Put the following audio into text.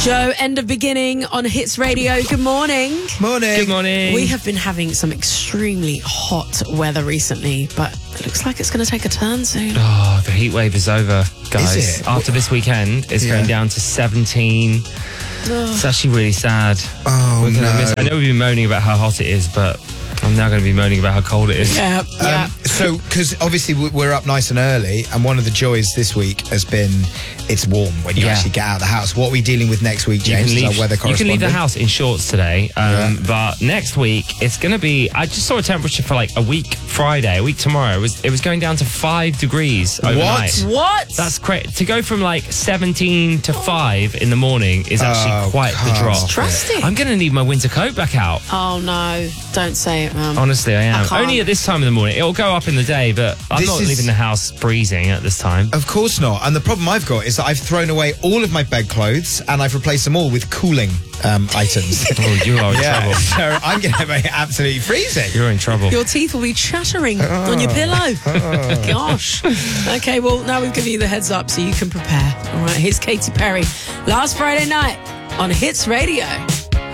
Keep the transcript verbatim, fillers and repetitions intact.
Joe, end of beginning on Hits Radio. Good morning. Morning. Good morning. We have been having some extremely hot weather recently, but it looks like it's going to take a turn soon. Oh, the heat wave is over, guys. Is it? After this weekend, it's Yeah. going down to seventeen. Oh. It's actually really sad. Oh, We're gonna no. miss- I know we've been moaning about how hot it is, but I'm now going to be moaning about how cold it is. Yeah, yeah. Um, so, because obviously we- we're up nice and early, and one of the joys this week has been it's warm when you Yeah. actually get out of the house. What are we dealing with next week, James? You as can, our leave, weather you can leave correspondent? the house in shorts today, um, Yeah. but next week it's going to be. I just saw a temperature for like a week Friday, a week tomorrow. It was it was going down to five degrees overnight. What? That's great. To go from like seventeen to five in the morning is actually Oh, quite the come drop. on. Drastic. I'm going to need my winter coat back out. Oh, no. Don't say it, man. Honestly, I am. can't. Only at this time of the morning. It'll go up in the day, but I'm This not is- leaving the house freezing at this time. Of course not. And the problem I've got is that I've thrown away all of my bedclothes and I've replaced them all with cooling um, items. Oh, you are in yeah, trouble. so I'm going to be absolutely freezing. You're in trouble. Your teeth will be chattering on your pillow. Gosh. Okay, well, now we've given you the heads up so you can prepare. All right, here's Katy Perry. Last Friday night on Hits Radio.